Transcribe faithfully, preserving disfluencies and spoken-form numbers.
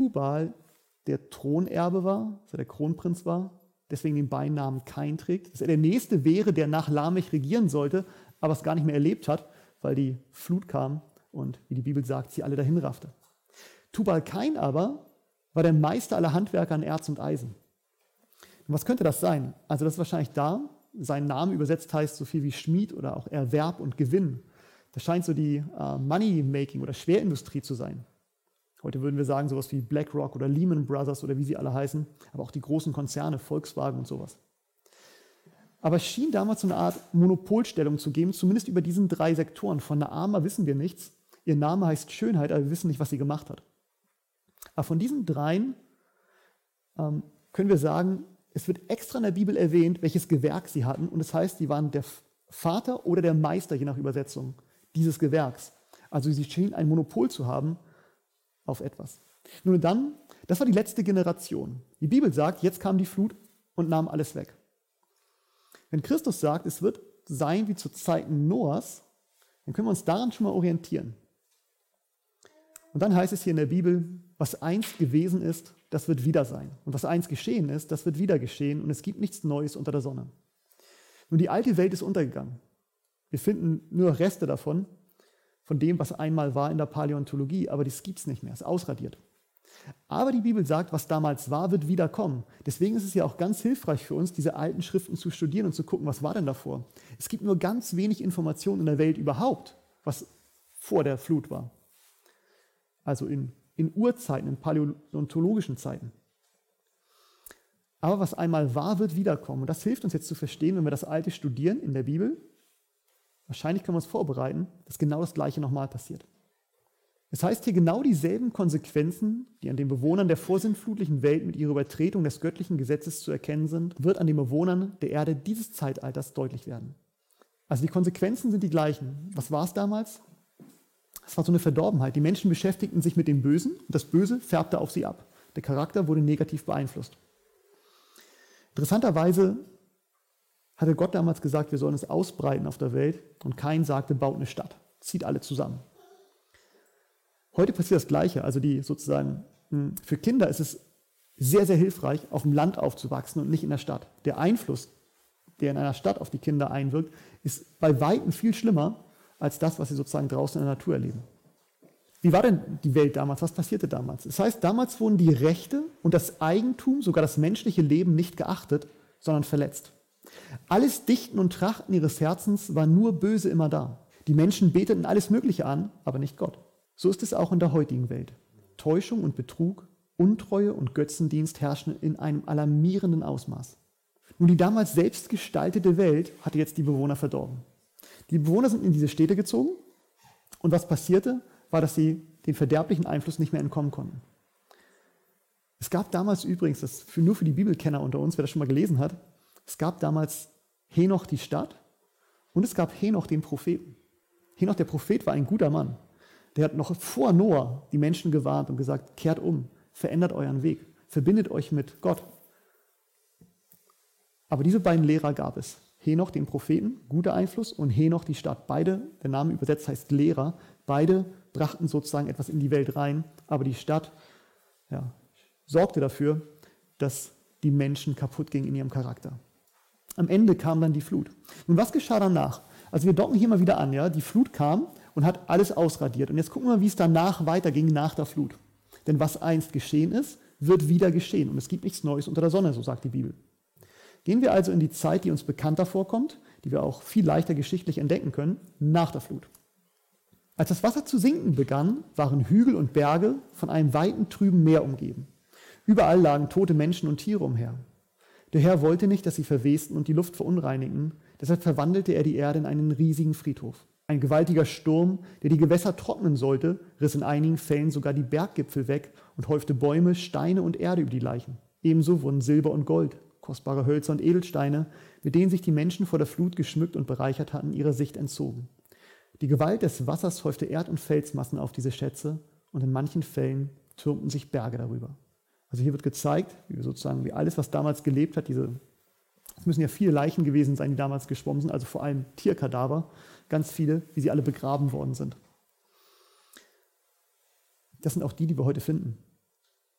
Tubal der Thronerbe war, also der Kronprinz war, deswegen den Beinamen Kain trägt, dass er der Nächste wäre, der nach Lamech regieren sollte, aber es gar nicht mehr erlebt hat, weil die Flut kam und, wie die Bibel sagt, sie alle dahin raffte. Tubal Kain aber war der Meister aller Handwerker an Erz und Eisen. Und was könnte das sein? Also das ist wahrscheinlich da, sein Name übersetzt heißt so viel wie Schmied oder auch Erwerb und Gewinn. Das scheint so die äh, Money-Making oder Schwerindustrie zu sein. Heute würden wir sagen sowas wie BlackRock oder Lehman Brothers oder wie sie alle heißen, aber auch die großen Konzerne, Volkswagen und sowas. Aber es schien damals so eine Art Monopolstellung zu geben, zumindest über diesen drei Sektoren. Von Naama wissen wir nichts. Ihr Name heißt Schönheit, aber wir wissen nicht, was sie gemacht hat. Aber von diesen dreien ähm, können wir sagen, es wird extra in der Bibel erwähnt, welches Gewerk sie hatten. Und das heißt, sie waren der Vater oder der Meister, je nach Übersetzung, dieses Gewerks. Also sie schienen ein Monopol zu haben auf etwas. Nun dann, das war die letzte Generation. Die Bibel sagt, jetzt kam die Flut und nahm alles weg. Wenn Christus sagt, es wird sein wie zu Zeiten Noahs, dann können wir uns daran schon mal orientieren. Und dann heißt es hier in der Bibel, was einst gewesen ist, das wird wieder sein. Und was einst geschehen ist, das wird wieder geschehen. Und es gibt nichts Neues unter der Sonne. Nun, die alte Welt ist untergegangen. Wir finden nur Reste davon, von dem, was einmal war in der Paläontologie, aber das gibt es nicht mehr, ist ausradiert. Aber die Bibel sagt, was damals war, wird wieder kommen. Deswegen ist es ja auch ganz hilfreich für uns, diese alten Schriften zu studieren und zu gucken, was war denn davor. Es gibt nur ganz wenig Informationen in der Welt überhaupt, was vor der Flut war. Also in, in Urzeiten, in paläontologischen Zeiten. Aber was einmal war, wird wiederkommen. Und das hilft uns jetzt zu verstehen, wenn wir das Alte studieren in der Bibel. Wahrscheinlich können wir uns vorbereiten, dass genau das Gleiche nochmal passiert. Es heißt hier genau dieselben Konsequenzen, die an den Bewohnern der vorsintflutlichen Welt mit ihrer Übertretung des göttlichen Gesetzes zu erkennen sind, wird an den Bewohnern der Erde dieses Zeitalters deutlich werden. Also die Konsequenzen sind die gleichen. Was war es damals? Es war so eine Verdorbenheit. Die Menschen beschäftigten sich mit dem Bösen und das Böse färbte auf sie ab. Der Charakter wurde negativ beeinflusst. Interessanterweise hatte Gott damals gesagt, wir sollen es ausbreiten auf der Welt und Kain sagte, baut eine Stadt, zieht alle zusammen. Heute passiert das Gleiche. Also die sozusagen, für Kinder ist es sehr, sehr hilfreich, auf dem Land aufzuwachsen und nicht in der Stadt. Der Einfluss, der in einer Stadt auf die Kinder einwirkt, ist bei Weitem viel schlimmer als das, was sie sozusagen draußen in der Natur erleben. Wie war denn die Welt damals? Was passierte damals? Das heißt, damals wurden die Rechte und das Eigentum, sogar das menschliche Leben nicht geachtet, sondern verletzt. Alles Dichten und Trachten ihres Herzens war nur böse immer da. Die Menschen beteten alles Mögliche an, aber nicht Gott. So ist es auch in der heutigen Welt. Täuschung und Betrug, Untreue und Götzendienst herrschen in einem alarmierenden Ausmaß. Nun, die damals selbst gestaltete Welt hatte jetzt die Bewohner verdorben. Die Bewohner sind in diese Städte gezogen und was passierte, war, dass sie den verderblichen Einfluss nicht mehr entkommen konnten. Es gab damals übrigens, das für, nur für die Bibelkenner unter uns, wer das schon mal gelesen hat, es gab damals Henoch die Stadt und es gab Henoch den Propheten. Henoch der Prophet war ein guter Mann. Der hat noch vor Noah die Menschen gewarnt und gesagt, kehrt um, verändert euren Weg, verbindet euch mit Gott. Aber diese beiden Lehrer gab es. Henoch den Propheten, guter Einfluss, und Henoch die Stadt. Beide, der Name übersetzt heißt Lehrer, beide brachten sozusagen etwas in die Welt rein, aber die Stadt ja, sorgte dafür, dass die Menschen kaputt gingen in ihrem Charakter. Am Ende kam dann die Flut. Nun, was geschah danach? Also wir docken hier mal wieder an, ja, die Flut kam und hat alles ausradiert. Und jetzt gucken wir mal, wie es danach weiterging nach der Flut. Denn was einst geschehen ist, wird wieder geschehen. Und es gibt nichts Neues unter der Sonne, so sagt die Bibel. Gehen wir also in die Zeit, die uns bekannter vorkommt, die wir auch viel leichter geschichtlich entdecken können, nach der Flut. Als das Wasser zu sinken begann, waren Hügel und Berge von einem weiten, trüben Meer umgeben. Überall lagen tote Menschen und Tiere umher. Der Herr wollte nicht, dass sie verwesten und die Luft verunreinigten, deshalb verwandelte er die Erde in einen riesigen Friedhof. Ein gewaltiger Sturm, der die Gewässer trocknen sollte, riss in einigen Fällen sogar die Berggipfel weg und häufte Bäume, Steine und Erde über die Leichen. Ebenso wurden Silber und Gold, kostbare Hölzer und Edelsteine, mit denen sich die Menschen vor der Flut geschmückt und bereichert hatten, ihrer Sicht entzogen. Die Gewalt des Wassers häufte Erd- und Felsmassen auf diese Schätze und in manchen Fällen türmten sich Berge darüber. Also hier wird gezeigt, wie wir sozusagen, wie alles, was damals gelebt hat, diese, es müssen ja viele Leichen gewesen sein, die damals geschwommen sind, also vor allem Tierkadaver, ganz viele, wie sie alle begraben worden sind. Das sind auch die, die wir heute finden.